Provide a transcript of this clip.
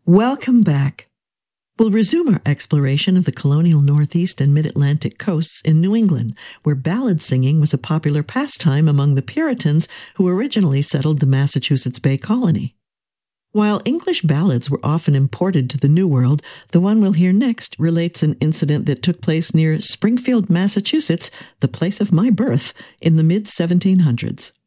Welcome back. We'll resume our exploration of the colonial Northeast and Mid-Atlantic coasts in New England, where ballad singing was a popular pastime among the Puritans who originally settled the Massachusetts Bay Colony. While English ballads were often imported to the New World, the one we'll hear next relates an incident that took place near Springfield, Massachusetts, the place of my birth, in the mid-1700s.